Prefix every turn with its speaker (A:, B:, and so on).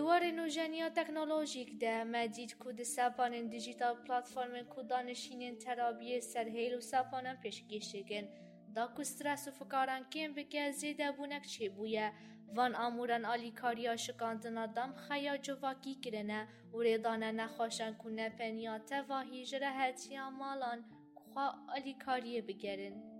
A: دوار نوجنیا تکنولوژیک ده مدید کود سپانین دیجیتال پلاتفورم کودانشینین ترابیه سرهیل و سپانن پیشگیشگن دا کو استرس و فکاران کم بکه زیده بونک چه بویه وان آموران آلیکاریا شکاندنا دام خیا جواکی کرنه و ریدانه نخواشن کنه پنیاته و هیجره هتیا مالان خواه آلیکاریه بگرن.